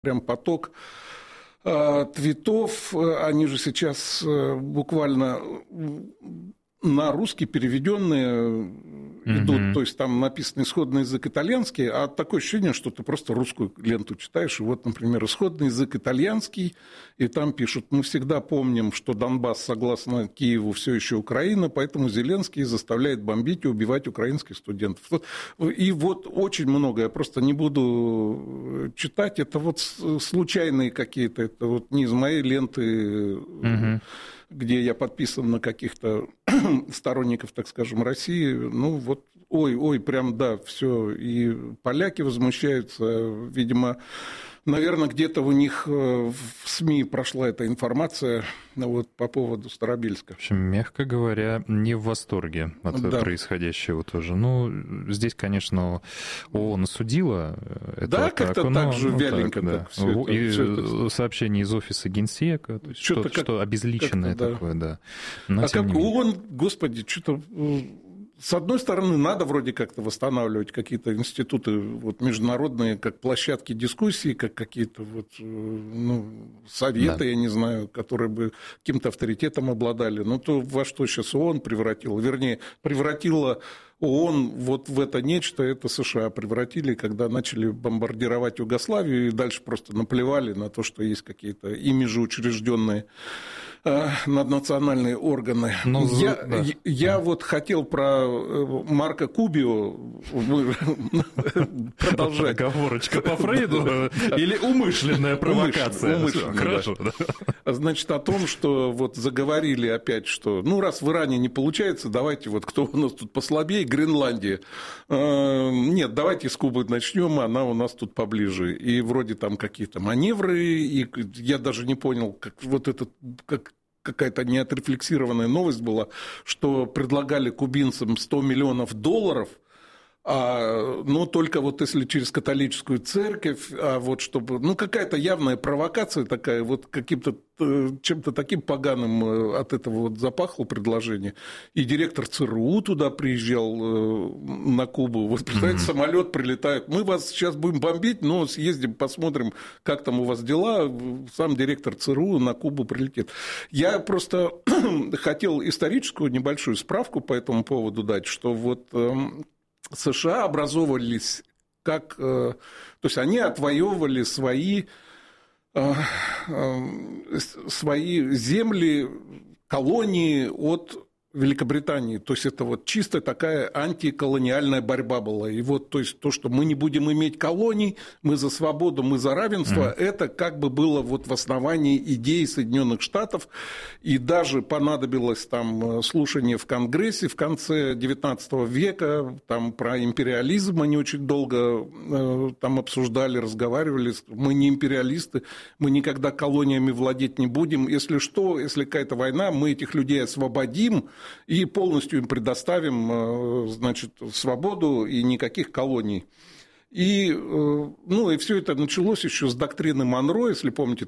прям поток твитов, они же сейчас буквально на русский переведенные идут, то есть там написан исходный язык итальянский, а такое ощущение, что ты просто русскую ленту читаешь, и вот, например, исходный язык итальянский, и там пишут: мы всегда помним, что Донбасс, согласно Киеву, все еще Украина, поэтому Зеленский заставляет бомбить и убивать украинских студентов. И вот очень много, я просто не буду читать, это вот случайные какие-то, это вот не из моей ленты, где я подписан на каких-то сторонников, так скажем, России. Ну вот, ой, прям да, все. И поляки возмущаются, видимо, наверное, где-то у них в СМИ прошла эта информация вот, по поводу Старобельска. В общем, мягко говоря, не в восторге от происходящего тоже. Ну, здесь, конечно, ООН осудила это. Да, как-то так же вяленько. Так, да. И сообщение из офиса Генсека, то есть что обезличенное такое, да. Но, как ООН, господи, что-то... С одной стороны, надо вроде как-то восстанавливать какие-то институты вот, международные, как площадки дискуссий, как какие-то вот, советы, я не знаю, которые бы каким-то авторитетом обладали. Но то, во что сейчас ООН превратила, вернее, превратила ООН вот в это нечто, это США превратили, когда начали бомбардировать Югославию, и дальше просто наплевали на то, что есть какие-то ими же учрежденные наднациональные органы. Я вот хотел про Марко Кубио продолжать. Оговорочка по Фрейду или умышленная провокация? Хорошо. Значит, о том, что вот заговорили опять, что раз в Иране не получается, давайте вот кто у нас тут послабее, Гренландия. Нет, давайте с Кубы начнем, она у нас тут поближе. И вроде там какие-то маневры, и я даже не понял, как вот этот, как какая-то неотрефлексированная новость была, что предлагали кубинцам $100 миллионов, но только вот если через католическую церковь, а вот чтобы, какая-то явная провокация такая, вот каким-то чем-то таким поганым от этого вот запахло предложение. И директор ЦРУ туда приезжал на Кубу. Вот, представляете, самолет прилетает. Мы вас сейчас будем бомбить, но съездим, посмотрим, как там у вас дела. Сам директор ЦРУ на Кубу прилетит. Я просто хотел историческую небольшую справку по этому поводу дать, что вот США образовывались как... То есть они отвоевывали свои земли, колонии от Великобритании. То есть это вот чисто такая антиколониальная борьба была. И вот то есть то, что мы не будем иметь колоний, мы за свободу, мы за равенство, это как бы было вот в основании идеи Соединенных Штатов. И даже понадобилось там слушание в Конгрессе в конце XIX века, там про империализм они очень долго там обсуждали, разговаривали. Мы не империалисты, мы никогда колониями владеть не будем. Если что, если какая-то война, мы этих людей освободим и полностью им предоставим, значит, свободу и никаких колоний. И все это началось еще с доктрины Монро, если помните,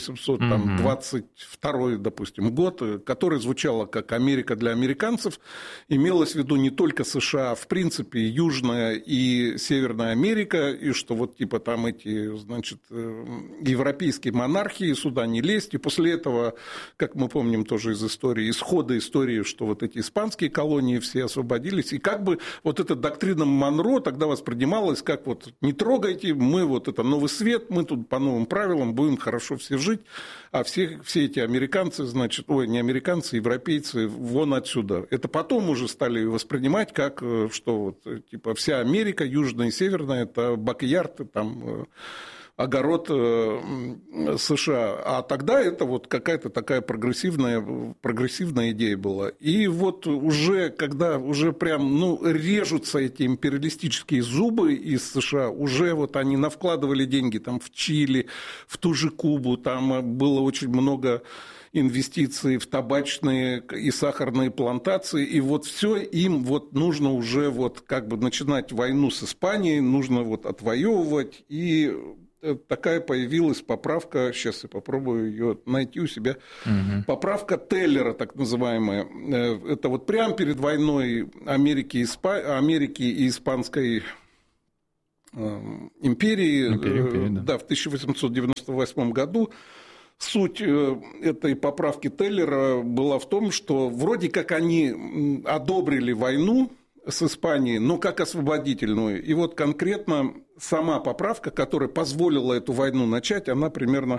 1822, допустим, год, которая звучала как «Америка для американцев». Имелось в виду не только США, а в принципе Южная и Северная Америка, и что вот типа там эти, значит, европейские монархии, сюда не лезть. И после этого, как мы помним тоже из истории, исхода истории, что вот эти испанские колонии все освободились. И как бы вот эта доктрина Монро тогда воспринималась как вот не трогайте, мы вот это новый свет, мы тут по новым правилам будем хорошо все жить, а все эти американцы, значит, не американцы, европейцы, вон отсюда. Это потом уже стали воспринимать как, что вот, типа, вся Америка, южная и северная, это бэк-ярд, там, огород США. А тогда это вот какая-то такая прогрессивная идея была. И вот уже, когда уже прям, режутся эти империалистические зубы из США, уже вот они навкладывали деньги там в Чили, в ту же Кубу, там было очень много инвестиций в табачные и сахарные плантации, и вот все им вот нужно уже вот как бы начинать войну с Испанией, нужно вот отвоевывать, и такая появилась поправка, сейчас я попробую ее найти у себя, поправка Теллера, так называемая. Это вот прямо перед войной Америки и испанской империи, да, в 1898 году. Суть этой поправки Теллера была в том, что вроде как они одобрили войну с Испанией, но как освободительную. И вот конкретно сама поправка, которая позволила эту войну начать, она примерно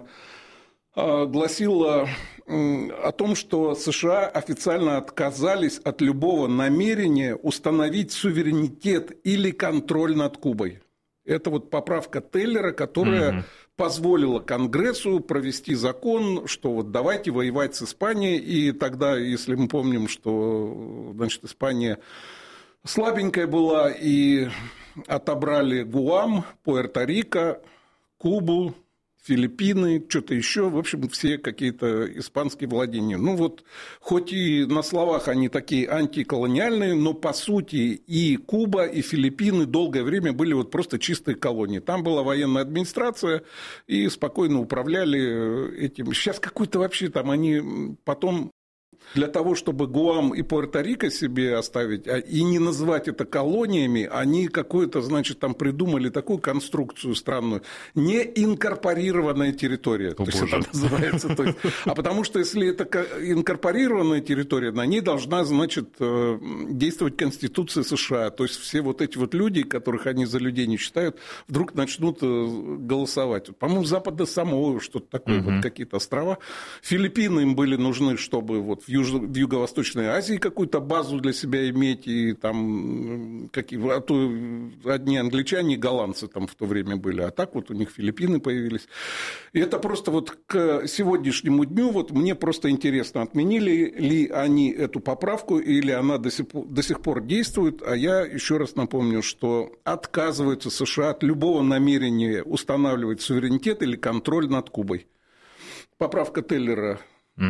гласила о том, что США официально отказались от любого намерения установить суверенитет или контроль над Кубой. Это вот поправка Теллера, которая позволила Конгрессу провести закон, что вот давайте воевать с Испанией. И тогда, если мы помним, что, значит, Испания слабенькая была, и отобрали Гуам, Пуэрто-Рико, Кубу, Филиппины, что-то еще, в общем, все какие-то испанские владения. Ну вот, хоть и на словах они такие антиколониальные, но по сути и Куба, и Филиппины долгое время были вот просто чистые колонии. Там была военная администрация, и спокойно управляли этим. Сейчас какой-то вообще там они потом... Для того, чтобы Гуам и Пуэрто-Рико себе оставить и не называть это колониями, они какую-то, значит, там придумали такую конструкцию странную. Неинкорпорированная территория. То есть это называется. А потому что если это инкорпорированная территория, на ней должна, значит, действовать Конституция США. То есть все вот эти вот люди, которых они за людей не считают, вдруг начнут голосовать. По-моему, Запада Самоа, что-то такое, вот какие-то острова. Филиппины им были нужны, чтобы вот в Юго-Восточной Азии какую-то базу для себя иметь, и там а то одни англичане и голландцы там в то время были, а так вот у них Филиппины появились. И это просто вот к сегодняшнему дню вот мне просто интересно, отменили ли они эту поправку или она до сих пор действует, а я еще раз напомню, что отказываются США от любого намерения устанавливать суверенитет или контроль над Кубой. Поправка Теллера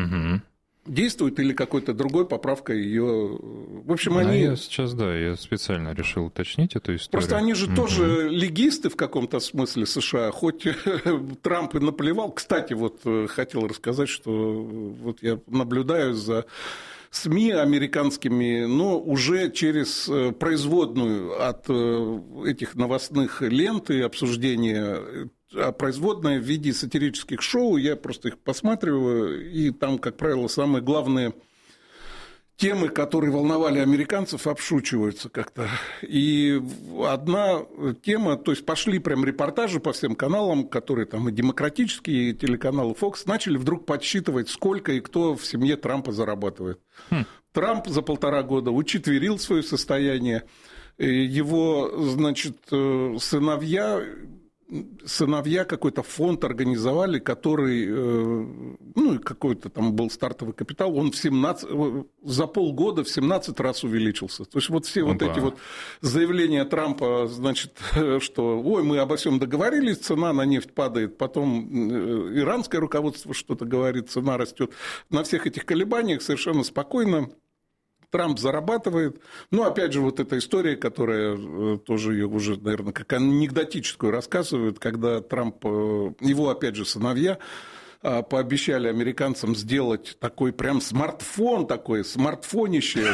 действует или какой-то другой поправка ее... В общем, они... Я сейчас, я специально решил уточнить эту историю. Просто они же тоже легисты в каком-то смысле США, хоть Трамп и наплевал. Кстати, вот хотел рассказать, что вот я наблюдаю за СМИ американскими, но уже через производную от этих новостных лент и обсуждения, а производная в виде сатирических шоу, я просто их посматриваю, и там, как правило, самые главные темы, которые волновали американцев, обшучиваются как-то. И одна тема, то есть пошли прям репортажи по всем каналам, которые там и демократические, и телеканалы Fox, начали вдруг подсчитывать, сколько и кто в семье Трампа зарабатывает. Трамп за 1,5 года учетверил свое состояние, его, значит, сыновья какой-то фонд организовали, который, ну, какой-то там был стартовый капитал, он за полгода в 17 раз увеличился. То есть вот все вот эти вот заявления Трампа, значит, что, ой, мы обо всем договорились, цена на нефть падает, потом иранское руководство что-то говорит, цена растет. На всех этих колебаниях совершенно спокойно Трамп зарабатывает. Ну, опять же, вот эта история, которая тоже ее уже, наверное, как анекдотическую рассказывают, когда Трамп, его, опять же, сыновья пообещали американцам сделать такой прям смартфон, такой смартфонище,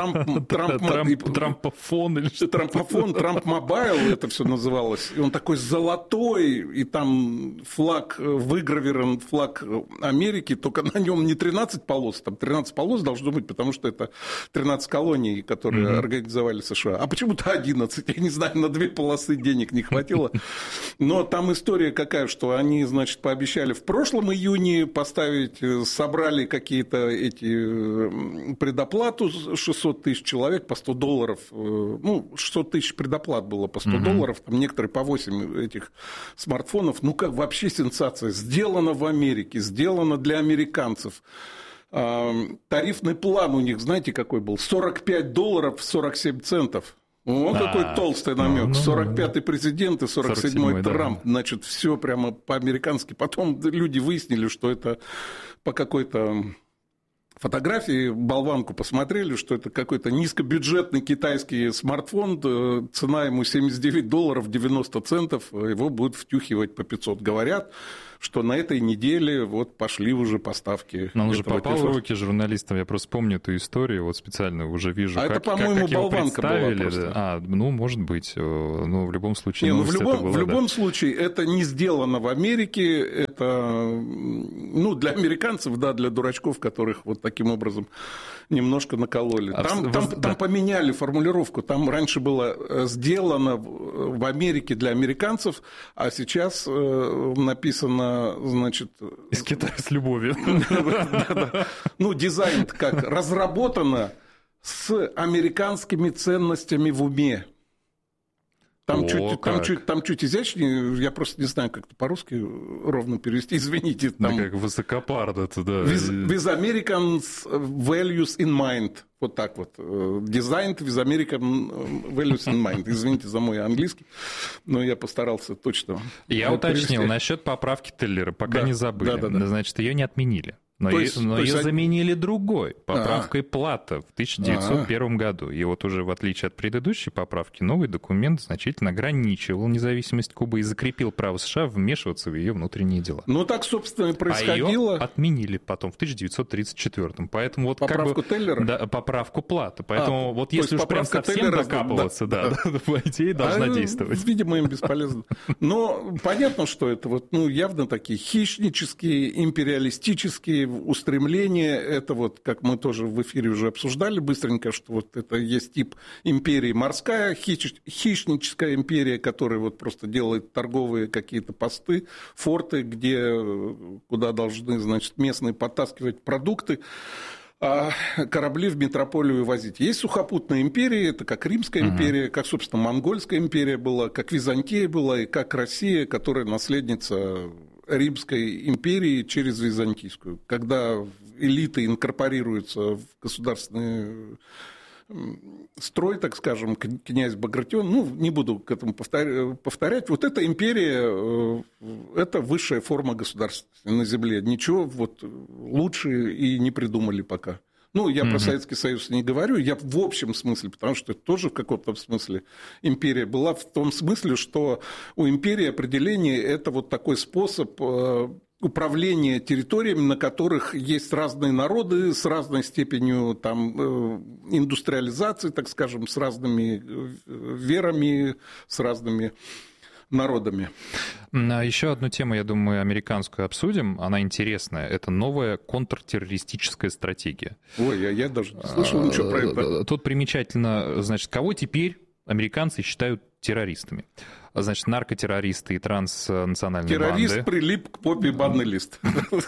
Трампофон или что? Трампофон, Трамп-мобайл, это все называлось. И он такой золотой, и там флаг, выгравирован флаг Америки, только на нем не 13 полос, там 13 полос должно быть, потому что это 13 колоний, которые организовали США. А почему-то 11, я не знаю, на 2 полосы денег не хватило. Но там история какая, что они, значит, пообещали в прошлом июне поставить, собрали какие-то эти предоплату, 600 тысяч человек по $100, ну, 600 тысяч предоплат было по $100, там некоторые по 8 этих смартфонов, ну, как вообще сенсация, сделано в Америке, сделано для американцев. Тарифный план у них, знаете, какой был? $45 47 центов. Вот какой толстый намек. 45-й президент и 47-й Трамп. Да. Значит, все прямо по-американски. Потом люди выяснили, что это по какой-то фотографии, болванку посмотрели, что это какой-то низкобюджетный китайский смартфон, цена ему $79 90 центов, его будут втюхивать по 500. Говорят, что на этой неделе вот пошли уже поставки. Но он уже попал в руки журналистам, я просто помню эту историю, вот специально уже вижу, это, по-моему, болванка была просто. Ну, может быть, но в любом случае... В любом случае, это не сделано в Америке, это, ну, для американцев, да, для дурачков, которых вот таким образом немножко накололи. Там поменяли формулировку, там раньше было сделано в Америке для американцев, а сейчас написано, значит... Из Китая с любовью. Ну, дизайн как разработано с американскими ценностями в уме. Там чуть изящнее, я просто не знаю, как это по-русски ровно перевести, извините. Там... Да, как высокопарно это, да. With American values in mind. Вот так вот. Designed with American values in mind. Извините за мой английский, но я постарался точно. Я уточнил насчет поправки Теллера, пока не забыли. Да. Значит, ее не отменили. Но ее заменили другой поправкой Плата в 1901 году. И вот уже в отличие от предыдущей поправки, новый документ значительно ограничивал независимость Кубы и закрепил право США вмешиваться в ее внутренние дела. Ну, так, собственно, и происходило. А ее отменили потом в 1934. Поэтому вот поправку Теллера? Да, поправку Плата. Поэтому вот если уж прям совсем докапываться, по идее, должна действовать. Видимо, им бесполезно. Но понятно, что это вот, ну, явно такие хищнические, империалистические устремления, это вот, как мы тоже в эфире уже обсуждали быстренько, что вот это есть тип империи морская, хищническая империя, которая вот просто делает торговые какие-то посты, форты, куда должны, значит, местные подтаскивать продукты, а корабли в метрополию возить. Есть сухопутная империя, это как Римская империя, как, собственно, Монгольская империя была, как Византия была и как Россия, которая наследница Римской империи через Византийскую. Когда элиты инкорпорируются в государственный строй, так скажем, князь Багратион, ну, не буду к этому повторять, вот эта империя, это высшая форма государства на земле. Ничего вот лучше и не придумали пока. Ну, я про Советский Союз не говорю, я в общем смысле, потому что это тоже в каком-то смысле империя была, в том смысле, что у империи определение – это вот такой способ управления территориями, на которых есть разные народы с разной степенью там, индустриализации, так скажем, с разными верами, с разными народами. Еще одну тему, я думаю, американскую обсудим. Она интересная. Это новая контртеррористическая стратегия. Ой, я даже не слышал ничего про это. Тут примечательно, значит, кого теперь американцы считают террористами? Значит, наркотеррористы и транснациональные банды. Террорист прилип к попе банный лист.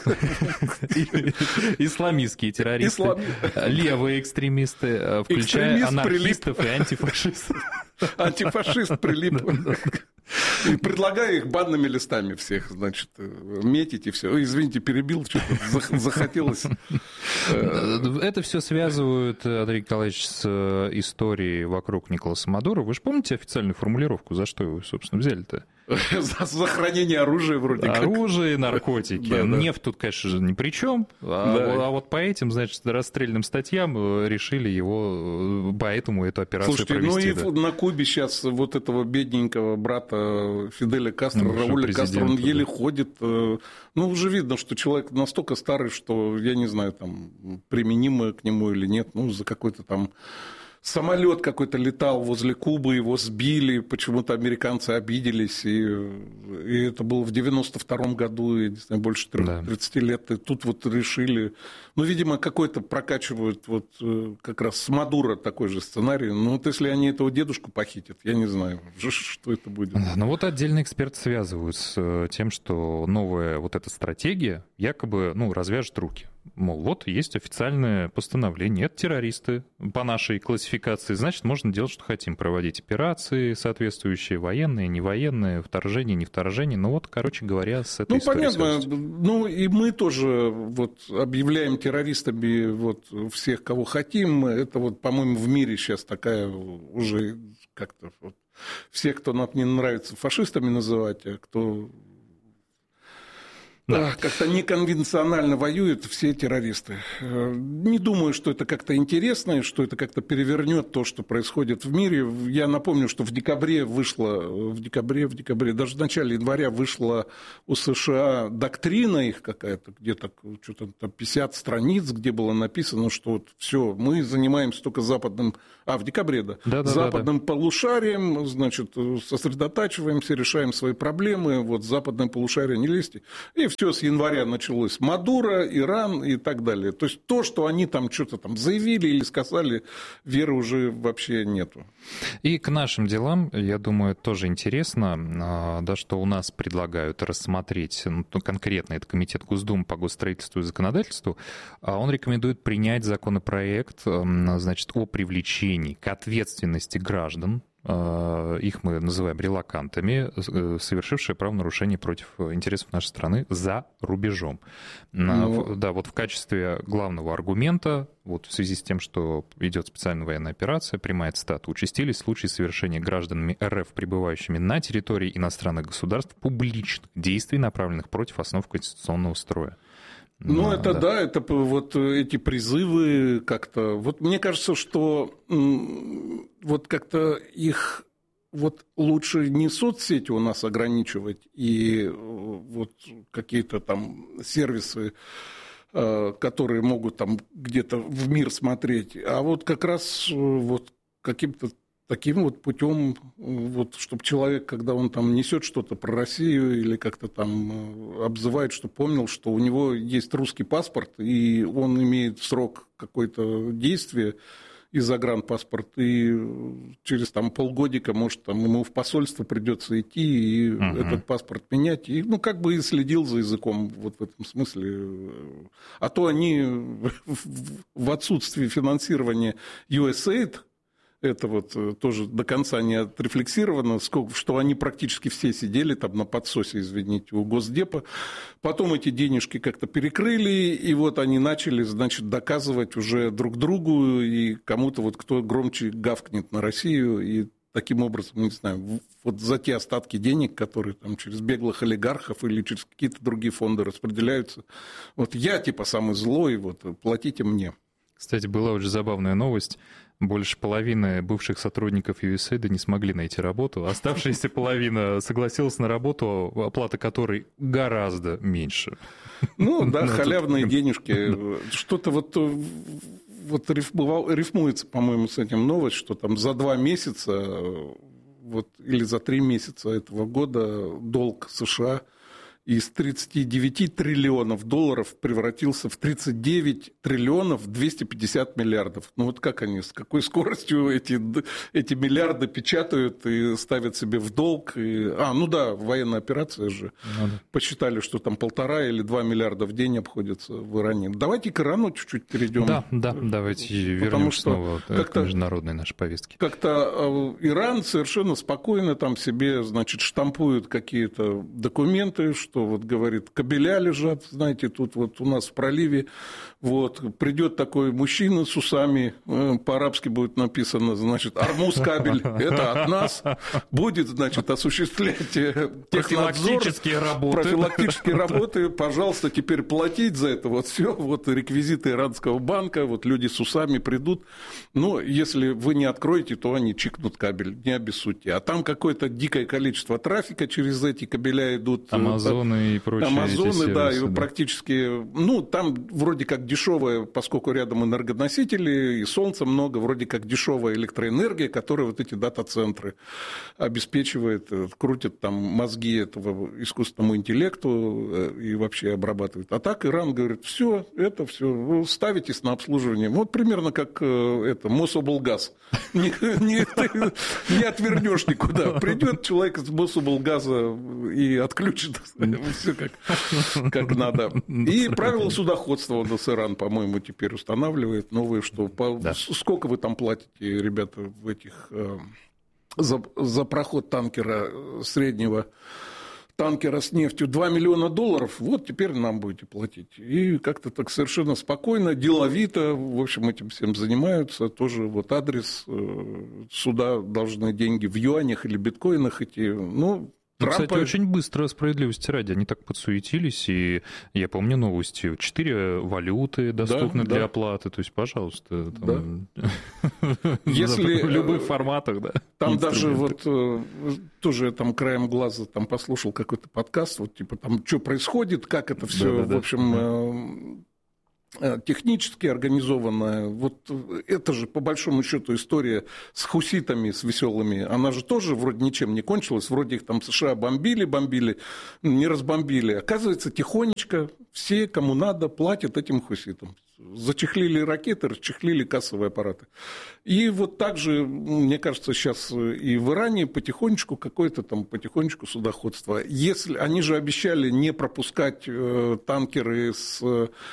Исламистские террористы. Левые экстремисты, включая анархистов и антифашистов. Антифашист прилип. И предлагаю их банными листами всех, значит, метить и все. Извините, перебил, что-то захотелось. Это все связывают, Андрей Николаевич, с историей вокруг Николаса Мадуро. Вы же помните официальную формулировку, за что его, собственно, взяли-то? За хранение оружия вроде как. Оружие, наркотики. Да. Нефть тут, конечно же, ни при чем. А вот по этим, значит, расстрельным статьям решили его, поэтому эту операцию провести. Слушайте, ну и на Кубе сейчас вот этого бедненького брата Фиделя Кастро, Рауля Кастро, он еле ходит. Ну, уже видно, что человек настолько старый, что, я не знаю, там, применимо к нему или нет, ну, за какой-то там... Самолет какой-то летал возле Кубы, его сбили, почему-то американцы обиделись, и это было в 92-м году, я не знаю, больше 30 лет, и тут вот решили, ну, видимо, какой-то прокачивают вот как раз с Мадуро такой же сценарий, ну, вот если они этого дедушку похитят, я не знаю, что это будет. Ну, вот отдельные эксперты связывают с тем, что новая вот эта стратегия якобы, ну, развяжет руки. Мол, вот есть официальное постановление, это террористы по нашей классификации, значит, можно делать, что хотим, проводить операции соответствующие, военные, не военные, вторжение, не вторжение, ну вот, короче говоря, с этой историей. Ну, понятно, ну и мы тоже вот объявляем террористами вот всех, кого хотим, это вот, по-моему, в мире сейчас такая уже как-то вот, всех, кто нам не нравится, фашистами называть, а кто... как-то неконвенционально воюют все террористы. Не думаю, что это как-то интересно, и что это как-то перевернет то, что происходит в мире. Я напомню, что в декабре, даже в начале января вышла у США доктрина их какая-то, где-то что-то 50 страниц, где было написано, что вот все, мы занимаемся только западным, в декабре, западным полушарием, значит, сосредотачиваемся, решаем свои проблемы, вот западное полушарие не лезьте. И все с января началось. Мадуро, Иран и так далее. То есть то, что они там что-то там заявили или сказали, веры уже вообще нету. И к нашим делам, я думаю, тоже интересно, да, что у нас предлагают рассмотреть, конкретно это Комитет Госдумы по госстроительству и законодательству, он рекомендует принять законопроект, значит, о привлечении к ответственности граждан, их мы называем релокантами, совершившие правонарушение против интересов нашей страны за рубежом. Да, вот в качестве главного аргумента, вот в связи с тем, что идет специальная военная операция, прямая цитата, участились случаи совершения гражданами РФ, пребывающими на территории иностранных государств, публичных действий, направленных против основ конституционного строя. Это вот эти призывы как-то... Вот мне кажется, что вот как-то их вот лучше не соцсети у нас ограничивать и вот какие-то там сервисы, которые могут там где-то в мир смотреть, а вот как раз вот каким-то таким вот путем, вот, чтобы человек, когда он там несет что-то про Россию или как-то там обзывает, что помнил, что у него есть русский паспорт, и он имеет срок какое-то действия и загранпаспорт, и через там полгодика, может, там ему в посольство придется идти и этот паспорт менять, и как бы и следил за языком вот в этом смысле. А то они в отсутствии финансирования USAID, это вот тоже до конца не отрефлексировано, что они практически все сидели там на подсосе, извините, у Госдепа. Потом эти денежки как-то перекрыли, и вот они начали, значит, доказывать уже друг другу и кому-то, вот кто громче гавкнет на Россию, и таким образом, не знаю, вот за те остатки денег, которые там через беглых олигархов или через какие-то другие фонды распределяются. Вот я типа самый злой, вот платите мне. Кстати, была очень забавная новость. Больше половины бывших сотрудников USAID не смогли найти работу. Оставшаяся половина согласилась на работу, оплата которой гораздо меньше. Халявные денежки. Что-то вот рифмуется, по-моему, с этим новость, что там за 2 месяца или за 3 месяца этого года долг США из 39 триллионов долларов превратился в 39 триллионов 250 миллиардов. Вот как они, с какой скоростью эти миллиарды печатают и ставят себе в долг. Военная операция же. Посчитали, что там 1,5 или 2 миллиарда в день обходится в Иране. Давайте к Ирану чуть-чуть перейдем. Да, давайте вернемся снова к международной нашей повестке. Как-то Иран совершенно спокойно там себе, значит, штампует какие-то документы, что вот говорит, кабеля лежат, знаете, тут вот у нас в проливе, вот, придет такой мужчина с усами, по-арабски будет написано, значит, Армуз кабель, это от нас, будет, значит, осуществлять профилактические работы, пожалуйста, теперь платить за это, вот все, вот реквизиты иранского банка, вот люди с усами придут, если вы не откроете, то они чикнут кабель, не обессудьте, а там какое-то дикое количество трафика через эти кабеля идут. Амазоны и прочие. Амазоны, да, и практически, там вроде как дешевая, поскольку рядом энергоносители, и солнца много, вроде как дешевая электроэнергия, которая вот эти дата-центры обеспечивает, крутит там мозги этого искусственному интеллекту и вообще обрабатывает. А так Иран говорит, все, это все, вы ставитесь на обслуживание. Вот примерно как Мособлгаз. Не отвернешь никуда. Придет человек из Мособлгаза и отключит все как надо. И правила судоходства у нас Иран, по-моему, теперь устанавливает новые, что сколько вы там платите, ребята, в этих за проход танкера среднего танкера с нефтью $2 миллиона, вот теперь нам будете платить. И как-то так совершенно спокойно, деловито, в общем, этим всем занимаются. Тоже вот адрес, суда должны деньги в юанях или биткоинах идти. Трампа... Кстати, очень быстро, справедливости ради, они так подсуетились, и я помню новости, 4 валюты доступны для оплаты, то есть, пожалуйста, там... Если... в любых форматах, да. Там даже вот тоже я там краем глаза там послушал какой-то подкаст, вот типа там что происходит, как это все, в общем... технически организованная, вот это же по большому счету история с хуситами, с веселыми, она же тоже вроде ничем не кончилась, вроде их там США бомбили, не разбомбили, оказывается тихонечко все, кому надо, платят этим хуситам. Зачехлили ракеты, расчехлили кассовые аппараты. И вот так же, мне кажется, сейчас и в Иране потихонечку какое-то там потихонечку судоходство. Если они же обещали не пропускать танкеры с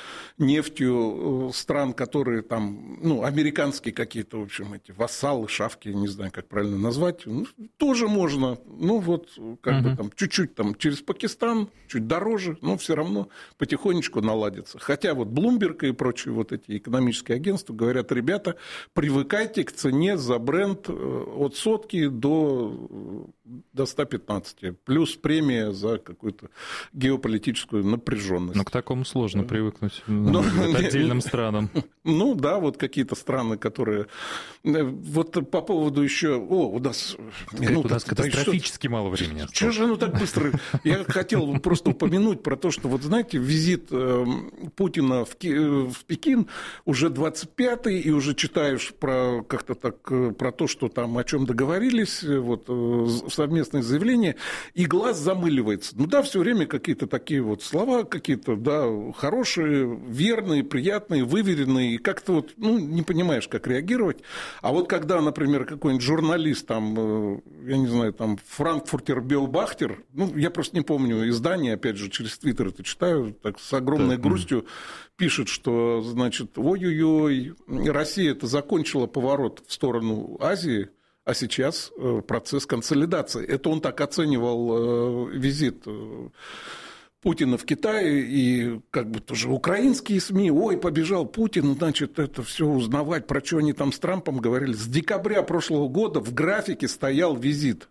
нефтью стран, которые там, ну, американские какие-то, в общем, эти вассалы, шавки, не знаю, как правильно назвать, ну, тоже можно. Ну, вот, как бы там, чуть-чуть там через Пакистан, чуть дороже, но все равно потихонечку наладится. Хотя вот Bloomberg и прочие вот эти экономические агентства говорят, ребята, привыкайте к цене за бренд от сотки до 115, плюс премия за какую-то геополитическую напряженность. Но к такому сложно привыкнуть отдельным странам. Ну да, вот какие-то страны, которые... Вот по поводу еще... у нас катастрофически мало времени осталось. Чего же оно так быстро? Я хотел просто упомянуть про то, что, вот знаете, визит Путина в Пекин уже 25-й, и уже читаешь про как-то так, про то, что там о чем договорились, вот совместное заявление, и глаз замыливается. Ну да, все время какие-то такие вот слова, какие-то, да, хорошие, верные, приятные, выверенные, и как-то вот, ну, не понимаешь, как реагировать. А вот когда, например, какой-нибудь журналист, там, я не знаю, там, Франкфуртер Биобахтер, ну, я просто не помню издание, опять же, через Твиттер это читаю, так с огромной грустью пишет, что, значит, ой-ой-ой, Россия-то закончила поворот в сторону Азии, а сейчас процесс консолидации. Это он так оценивал визит Путина в Китай, и как бы тоже украинские СМИ, ой, побежал Путин, значит, это все узнавать, про что они там с Трампом говорили. С декабря прошлого года в графике стоял визит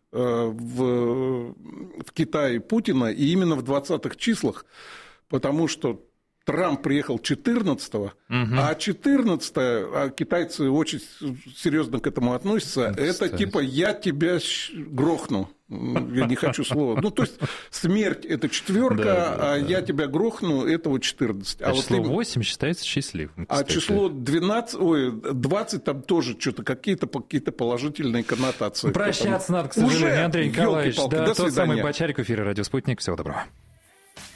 в Китай Путина, и именно в 20-х числах, потому что Трамп приехал 14-го, а 14-е, китайцы очень серьезно к этому относятся, это типа «я тебя грохну». Я не хочу слова. Ну, то есть, смерть – это 4, я тебя грохну – это вот 14. А число 8 считается счастливым. А число 20 там тоже что-то, какие-то положительные коннотации. Прощаться надо, к сожалению, Андрей Николаевич. Да, тот самый Бочарик в эфире «Радио Спутник». Всего доброго.